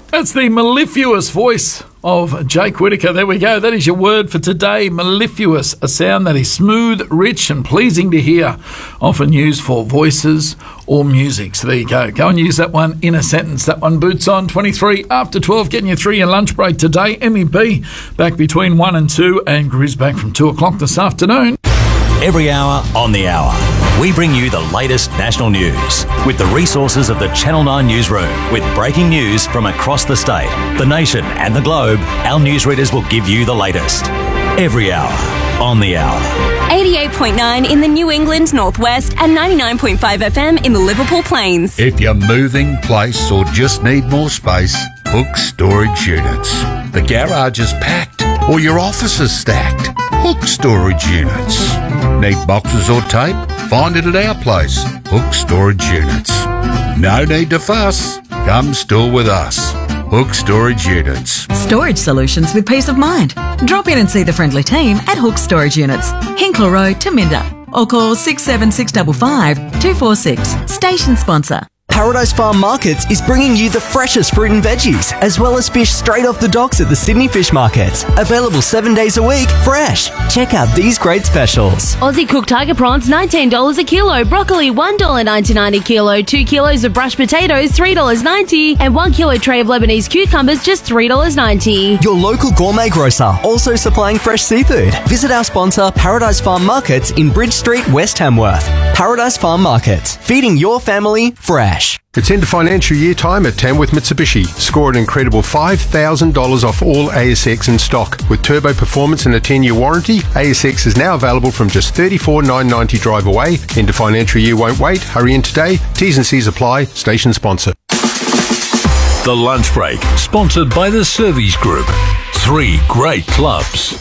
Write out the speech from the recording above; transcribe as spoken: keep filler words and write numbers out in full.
That's the mellifluous voice of Jake Whittaker. There we go. That is your word for today. Mellifluous, a sound that is smooth, rich and pleasing to hear, often used for voices or music. So there you go. Go and use that one in a sentence. That one boots on twenty-three after twelve, getting you through your lunch break today. Emmy B back between one and two, and Grizz back from two o'clock this afternoon. Every hour on the hour, we bring you the latest national news with the resources of the Channel nine newsroom. With breaking news from across the state, the nation and the globe, our newsreaders will give you the latest. Every hour on the hour. eighty-eight point nine in the New England Northwest and ninety-nine point five F M in the Liverpool Plains. If you're moving, place or just need more space, Hook Storage Units. The garage is packed or your office is stacked. Hook Storage Units. Need boxes or tape? Find it at our place, Hook Storage Units. No need to fuss. Come store with us. Hook Storage Units. Storage solutions with peace of mind. Drop in and see the friendly team at Hook Storage Units, Hinkler Road, Taminda, or call six seven six five five two four six. Station sponsor. Paradise Farm Markets is bringing you the freshest fruit and veggies, as well as fish straight off the docks at the Sydney Fish Market. Available seven days a week, fresh. Check out these great specials. Aussie cooked tiger prawns, nineteen dollars a kilo. Broccoli, one dollar ninety-nine a kilo. Two kilos of brushed potatoes, three dollars ninety. And one kilo tray of Lebanese cucumbers, just three dollars ninety. Your local gourmet grocer, also supplying fresh seafood. Visit our sponsor, Paradise Farm Markets in Bridge Street, West Hamworth. Paradise Farm Markets, feeding your family fresh. It's end of financial year time at Tamworth Mitsubishi. Score an incredible five thousand dollars off all A S X in stock. With turbo performance and a ten-year warranty, A S X is now available from just thirty-four thousand nine hundred ninety dollars drive away. End of financial year won't wait. Hurry in today. T's and C's apply. Station sponsor. The Lunch Break, sponsored by the Servies Group. Three great clubs.